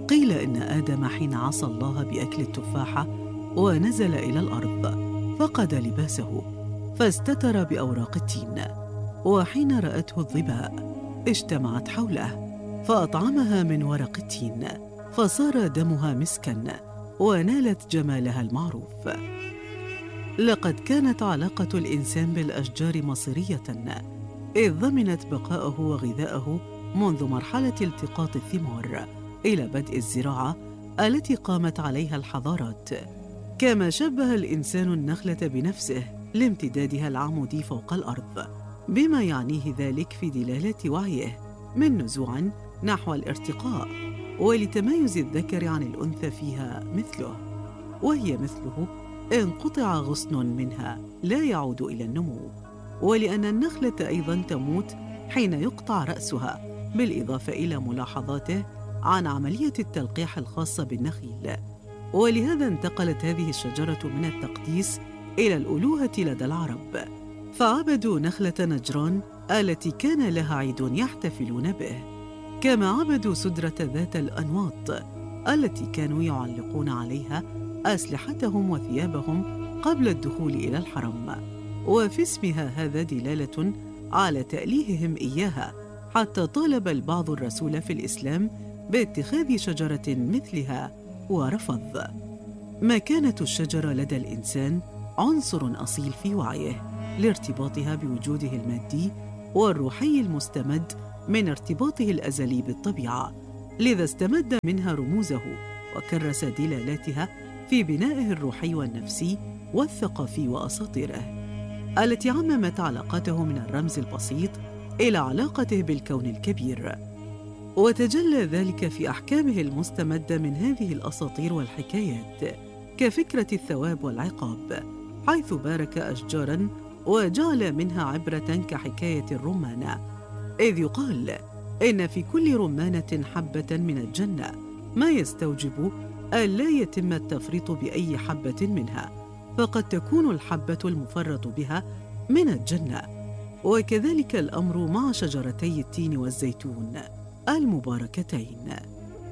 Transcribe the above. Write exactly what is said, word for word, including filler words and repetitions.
قيل إن آدم حين عصى الله بأكل التفاحة ونزل إلى الأرض فقد لباسه فاستتر بأوراق التين، وحين رأته الظباء اجتمعت حوله فأطعمها من ورق التين فصار دمها مسكا ونالت جمالها المعروف. لقد كانت علاقة الإنسان بالأشجار مصيرية، إذ ضمنت بقاءه وغذاءه منذ مرحلة التقاط الثمار إلى بدء الزراعة التي قامت عليها الحضارات. كما شبه الإنسان النخلة بنفسه لامتدادها العمودي فوق الأرض، بما يعنيه ذلك في دلالة وعيه من نزوع نحو الارتقاء، ولتميز الذكر عن الأنثى فيها مثله، وهي مثله إن قطع غصن منها لا يعود إلى النمو، ولأن النخلة أيضاً تموت حين يقطع رأسها، بالإضافة إلى ملاحظاته عن عملية التلقيح الخاصة بالنخيل. ولهذا انتقلت هذه الشجرة من التقديس إلى الألوهة لدى العرب، فعبدوا نخلة نجران التي كان لها عيد يحتفلون به، كما عبدوا سدرة ذات الأنواط التي كانوا يعلقون عليها أسلحتهم وثيابهم قبل الدخول إلى الحرم، وفي اسمها هذا دلالة على تأليههم إياها، حتى طالب البعض الرسول في الإسلام باتخاذ شجرة مثلها ورفض. مكانة الشجرة لدى الإنسان عنصر أصيل في وعيه لارتباطها بوجوده المادي والروحي المستمد من ارتباطه الأزلي بالطبيعة، لذا استمد منها رموزه وكرس دلالاتها في بنائه الروحي والنفسي والثقافي وأساطيره التي عممت علاقته من الرمز البسيط إلى علاقته بالكون الكبير، وتجلى ذلك في أحكامه المستمدة من هذه الأساطير والحكايات، كفكرة الثواب والعقاب، حيث بارك أشجاراً وجعل منها عبرة كحكاية الرمانة، إذ يقال إن في كل رمانة حبة من الجنة، ما يستوجب أن لا يتم التفريط بأي حبة منها، فقد تكون الحبة المفرط بها من الجنة. وكذلك الأمر مع شجرتي التين والزيتون المباركتين.